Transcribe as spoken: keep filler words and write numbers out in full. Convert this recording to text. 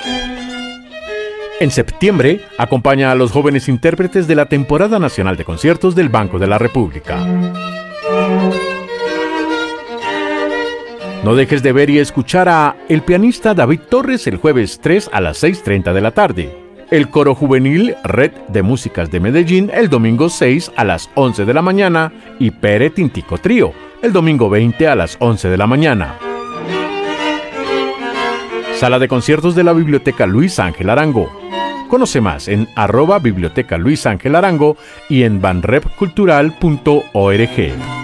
En septiembre, acompaña a los jóvenes intérpretes de la temporada nacional de conciertos del Banco de la República. No dejes de ver y escuchar a el pianista David Torres el jueves tres a las seis y treinta de la tarde. El coro juvenil Red de Músicas de Medellín el domingo seis a las once de la mañana y Pere Tintico Trío el domingo veinte a las once de la mañana. Sala de conciertos de la Biblioteca Luis Ángel Arango. Conoce más en arroba Biblioteca Luis Ángel Arango y en banrepcultural punto org.